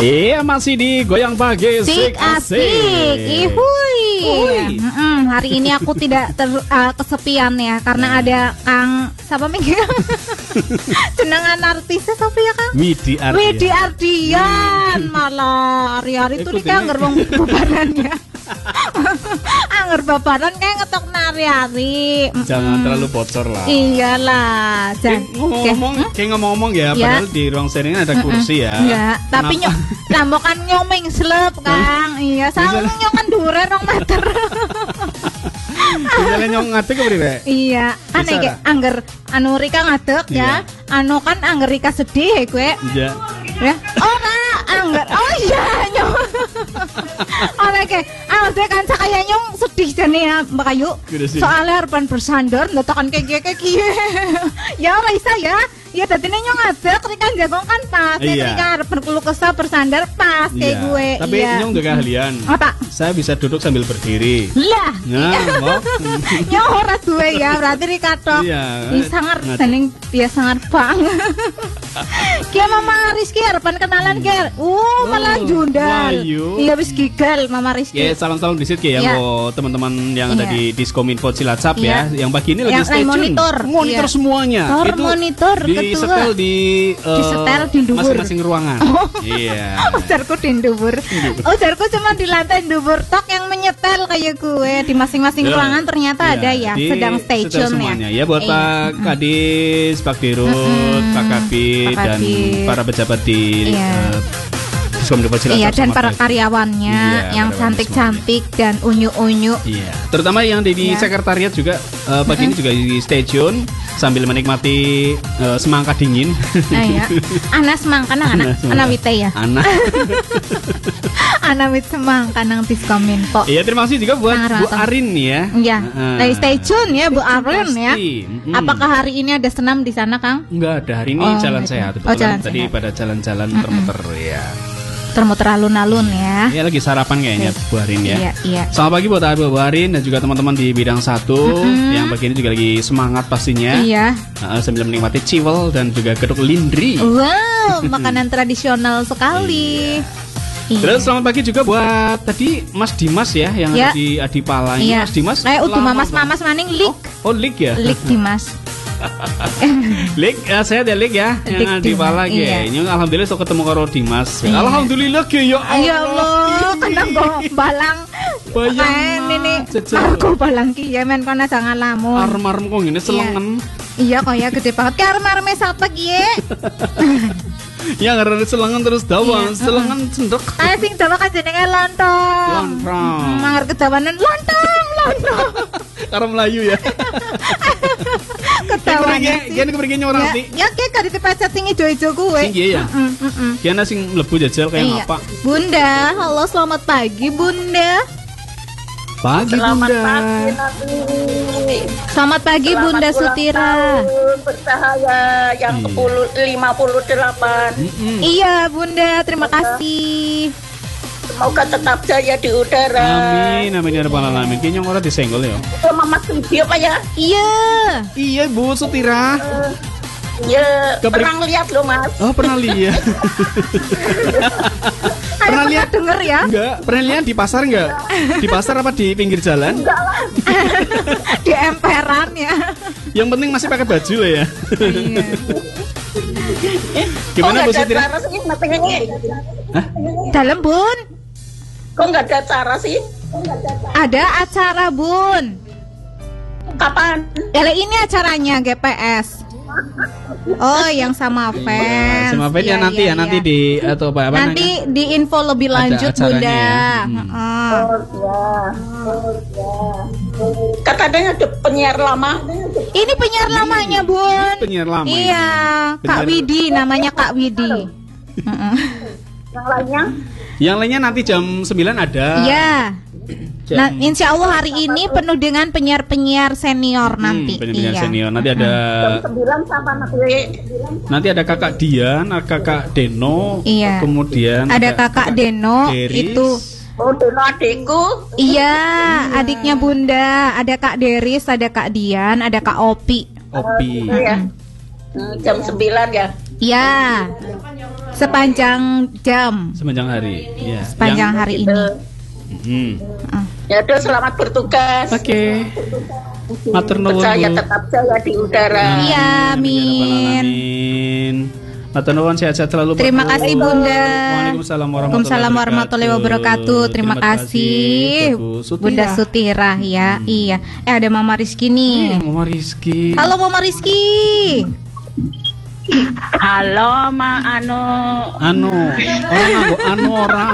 Iya, masih di Goyang Pagi Sik asik. Ihui. Hari ini aku tidak kesepian ya, karena ada Kang siapa minggu? Jenengan artisnya siapa ya, Kang? Widi Ardian. Malah hari-hari itu nih Kang wong bebarannya. Angger babaran kayak ngetok nari-ari. Jangan terlalu bocor lah. Iyalah. Ngomong-ngomong ya, padahal di ruang sharing ada kursi ya. Enggak, tapi kan nyomeng slep, Kang. Iya, salah nyokan dhuwure 2 meter. Misalnya nyong ngadeg ke priwe? Iya, kan iki angger anu Rika ngadeg ya. Anu kan angger Rika sedih kowe. Iya. Ya. Ora angger. Oh iya, nyong. Oke, awake kan kaya nyong sedih jane ya, Mbak Ayu. Soalnya harapan bersandar ndotakan kayak ya ora isa ya. Ya tadi nyong ngadeg Rika jagong kan pas. Rika harapan keluh kesah bersandar pas kayak gue. Tapi nyong juga keahlian. Apa? Saya bisa duduk sambil berdiri. Lah. Nah, nyong ora duwe ya, berarti Rika tok. Iya. Sangar dening dia sangar banget. Kia Mama Rizky harapan kenalan Ger. Malah jundal. Iya wis gigal Mama Rizky. Ya salam-salam di situ ya buat teman-teman yang ada di Diskominfo Cilacap ya. Yang pagi ini lagi stay tune. Monitor semuanya. Itu monitor disetel di disetel di dhuwur masing-masing ruangan. Iya. Ujarku di dhuwur. Ujarku cuma di lantai dhuwur tok yang menyetel kayak gue di masing-masing ruangan ternyata ada ya. Sedang stay tune ya. Ya buat Pak Kadis, Pak Dirut, Pak Kabit dan para pejabat di Diskominfo Cilacap. Iya, dan para karyawannya yang cantik-cantik dan unyu-unyu. Iya. Terutama yang di sekretariat juga pagi ini juga di stay tune sambil menikmati semangka dingin. Iya. Ana semangka ana wite ya. Ana wit semangka nang Diskominfo. Iya, terima kasih juga buat Bu Arin ya. Iya. Stay tune ya Bu Arin ya. Apakah hari ini ada senam di sana, Kang? Enggak ada, hari ini jalan sehat. Tadi pada jalan-jalan termuter ya. Termuter alun-alun ya. Iya, lagi sarapan kayaknya Bu Arin ya. Iya. Selamat pagi buat Bu Arin dan juga teman-teman di bidang 1 yang pagi ini juga lagi semangat pastinya. Iya. Sambil menikmati ciwel dan juga geduk lindri. Wow, makanan tradisional sekali. Iya. Terus selamat pagi juga buat tadi Mas Dimas ya yang ada di Adipala. Iya. Mas Dimas. Udah mamas maning lik. Oh, lik ya. Lik Dimas. Lik, saya ada Lik ya yang di Pala ya. Ini alhamdulillah so ketemu karo Dimas. Alhamdulillah ya Allah. Kena go balang. Bayang ini aku balang ki ya men kono jangan lamun. Arem-arem kok ngene selengen. Iya kok ya gede banget. Ki arem-areme sapa ki? Ya ngarep selengen terus dawa, selengen cendek. Ayo sing dawa kan jenenge lontong. Mangar kedawanan lontong. Karo Melayu ya. Ketawanya sih. Kian kepergi nyorang sih. Ya kayak gak dipecet sing ijo-ijo kuwe. Sing ya. Kian sing mlebu jajal kayak apa? Bunda, halo selamat pagi Bunda. Selamat pagi Nanti. Selamat pagi Bunda Sutira. Bercahaya yang 58. Iya Bunda, terima kasih. Semoga tetap jaya di udara. Amin ya rabbal alamin. Kayaknya orang disenggol ya. Itu Mama video apa ya? Iya Bu Sutira. Iya, pernah lihat loh Mas. Oh, pernah lihat. Pernah lihat denger ya? Enggak, pernah lihat di pasar enggak? Di pasar apa di pinggir jalan? Enggak lah. Di emperan ya. Yang penting masih pakai baju lah ya. Iya. Gimana Bu Sutira? Hah? Dalam Bun. Kok nggak ada acara sih? Ada acara Bun. Kapan? Ini acaranya GPS. Oh, yang sama fans. Sama fans ya nanti ya, nanti di atau apa nanti di info lebih lanjut Bunda. Ya. Katanya ada penyiar lama. Ini penyiar lamanya Bun. Penyiar lama. Iya, Kak Widi namanya Kak Widi. Yang lainnya? Yang lainnya nanti jam 9 ada. Iya. Nah, insya Allah hari ini penuh dengan penyiar-penyiar senior nanti. Penyiar senior. Nanti ada jam 9 sama nanti ada Kakak Dian, ada Kakak Deno, kemudian ada Kakak Deno, Deris. itu Deno adikku. Iya, adiknya Bunda. Ada Kak Deris, ada Kak Dian, ada Kak Opi. Opi. Iya. Jam 9 ya. Iya. sepanjang jam. Sepanjang hari. Ya. Sepanjang hari ini. Ya udah, selamat bertugas. Oke. Matur nuwun. Percaya tetap jaya di udara. Iya, amin. Matur nuwun, sehat-sehat selalu. Terima kasih Bunda. Waalaikumsalam warahmatullahi wabarakatuh. Terima kasih Bunda Sutirah ya. Iya. Ada Mama Rizky nih. Mama Rizky. Halo Mama Rizky. Halo Ma ora.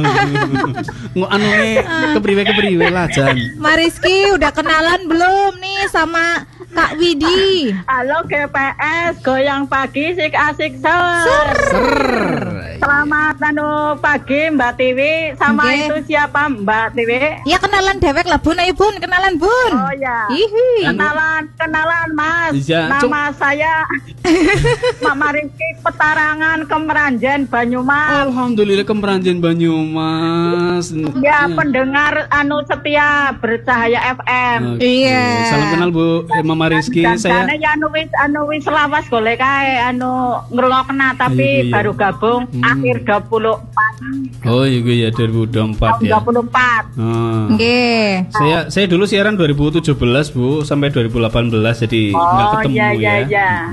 Kepriwe lah Jan. Ma Rizky udah kenalan belum nih sama Kak Widi? Halo GPS, goyang pagi sik asik ser. Selamat pagi Mbak Tiwi sama itu siapa Mbak Tiwi? Ya kenalan dewek lah Bun, ayo Bun, kenalan Bun. Oh ya. Kenalan Mas. Ya, nama saya Mama Rizky Petarangan Kemeranjen Banyumas. Alhamdulillah Kemeranjen Banyumas. Ya, pendengar setia Bercahaya FM. Iya. Salam kenal Bu Mama Rizky. Saya wis lawas golek kae ngrungokna tapi baru gabung akhir 24. Oh iya 2024 ya. 24. Nggih. Saya dulu siaran 2017 Bu sampai 2018 jadi enggak ketemu ya.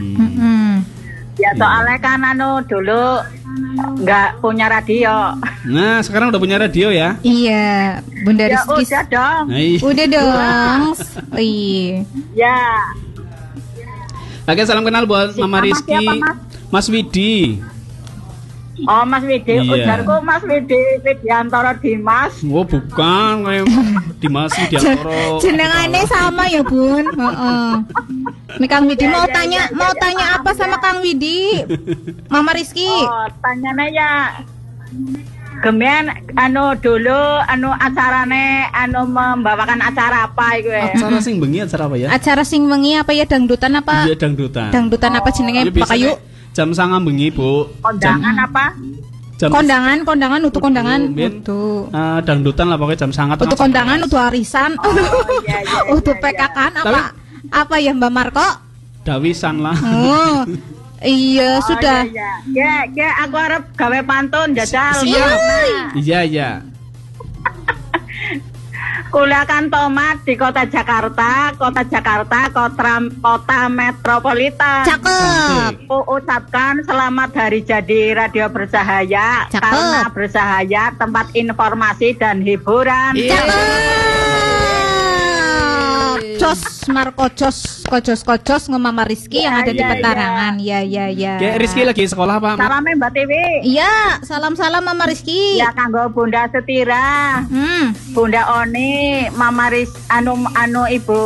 Ya soalnya kan dulu nggak punya radio. Nah sekarang udah punya radio ya? Iya, Bunda Rizky. Udah dong. Udah dong. Iya. Ya. Oke, salam kenal buat Mama Rizky. Mas Widi. Oh Mas Widi, ujarku Mas Widiantoro Dimas. Oh bukan, kayak Dimas Widiantoro. Jenengannya sama ya Bun. Nih Kang Widi mau tanya apa sama Kang Widi? Mama Rizky. Oh tanyanya ya. Gemen dulu acarane membawakan acara apa iku ya? Acara sing bengi acara apa ya? Acara sing bengi apa ya, dangdutan apa? Iya dangdutan. Dangdutan apa jenenge Pak Ayu? Jam 9 bengi Bu. Kondangan apa? Kondangan untuk kondangan. Dangdutan lah pokoknya jam 9. Untuk kondangan, untuk arisan. Iya. Untuk PKK-an apa? Apa ya Mbak Marco? Dawisan lah. Oh. Iya, sudah. Ya, aku harap gawe pantun jajal. Iya. Kuliahkan tomat di kota Jakarta, kota metropolitan. Cakep. Ucapkan selamat hari jadi Radio Bercahaya. Cakep. Karena Bercahaya tempat informasi dan hiburan. Cos Marco kocos Mama Rizky yang ada di Petarangan. Ya. Kayak Rizky lagi sekolah Pak. Salamnya Mbak Tiwi. Iya, salam Mama Rizky. Ya kanggo Bunda Setira. Bunda Oni, Mama Ibu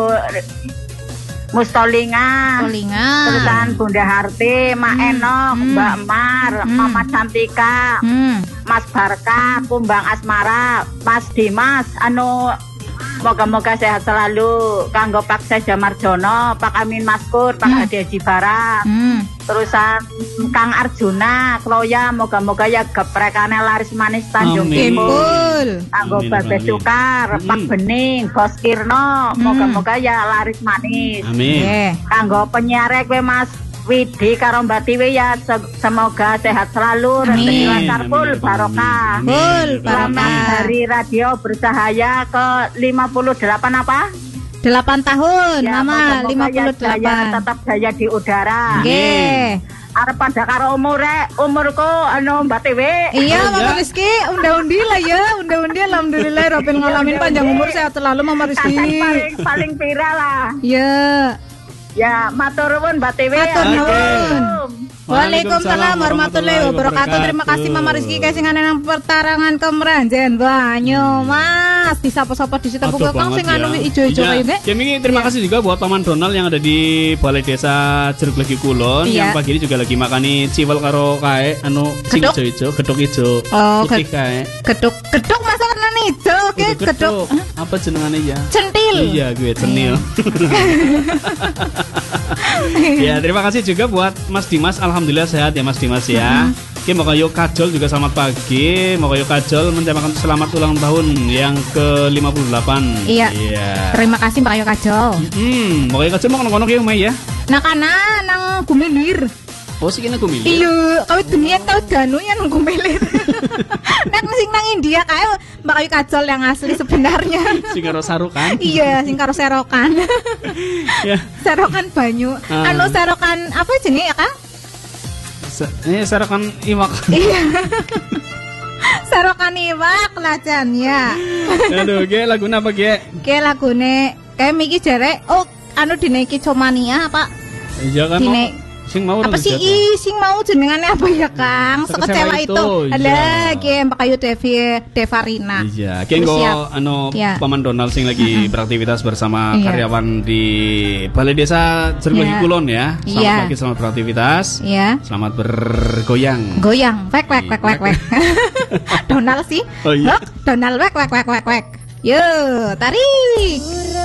Mustolinga. Terusan Bunda Harti, Mak Enok, Mbak Mar, Mama Cantika, Mas Barka, Kumbang Asmara, Mas Dimas, moga-moga sehat selalu. Kanggo Pak Seja Marjono, Pak Amin Maskur, Pak Hadi Haji Bara. Terusan Kang Arjuna, Kloya, moga-moga ya geprekane laris manis Tanjung Timur. Kanggo Babes Sukar, Pak Bening, Bos Kirno, moga-moga ya laris manis. Amin. Kanggo penyiar kowe Mas Widi karo Mbak Tiwi ya semoga sehat selalu, rezeki lancar full barokah. Selamat hari Radio Bercahaya ke 58 apa? 8 tahun, ya, Mama. 58. Tetap jaya di udara. Nggih. Arep pada karo umurku Mbak Tiwi. Iya, Mama Rizky, undi-undi lah ya, undi-undi alhamdulillah Robin ngalamin panjang umur sehat selalu Mama Rizky. Paling viral lah. Iya. Ya, matur nuwun Mbak Tiwi. Matur nuwun. Waalaikumsalam warahmatullahi wabarakatuh. Terima kasih Mama Rizky kasih nang Petarangan Kemeranjen Banyumas. Disapa-sapa di situ pokok kang sing anu ijo-ijo kae nggih. Ya ini terima kasih juga buat Paman Donald yang ada di Balai Desa Jeruk Legi Kulon yang pagi ini juga lagi makani ciwel karo kae sing ijo-ijo, gedhog ijo. Putih kae. Gedhog masakan ijo, oke, gedhog. Apa jenengane ya? Centil. Iya, gue cenil. Ya, terima kasih juga buat Mas Dimas. Alhamdulillah sehat ya Mas Dimas ya. Oke, Moga Yo Kajol juga selamat pagi. Moga Yo Kajol mengucapkan selamat ulang tahun yang ke-58. Iya. Terima kasih Mbak Yo Kajol. Moga Yo Kajol mau kono-kono ki omah ya. Nah kana nang Gumilir. Oh, sih kena kumilir. Iya, kawit dunia tau ganu yang kumilir. Nang sing nang India kae Mbak Ayu Kajol yang asli sebenarnya. Sing karo sarukan. Iya, sing karo serokan. Ya. Serokan banyu. Anu serokan apa jenenge ya, Kang? Serokan iwak. Iya. Serokan iwak lah Jan ya. Aduh, ge lagune apa ge? Ge lagune kayak miki jare anu dinaiki Comania apa? Iya kan. Sing mau apa sih sing mau jenengannya apa ya Kang? Sekecewa itu. Ada ge Mbak Ayu Devarina. Iya, ge nggo anu Paman Donald sing lagi beraktivitas bersama karyawan di Balai Desa Jerman Kulon ya. Selamat pagi, selamat beraktivitas. Iya. Selamat bergoyang. Goyang, wek. Donald sih. Oh iya. Donald wek. Yo, tarik.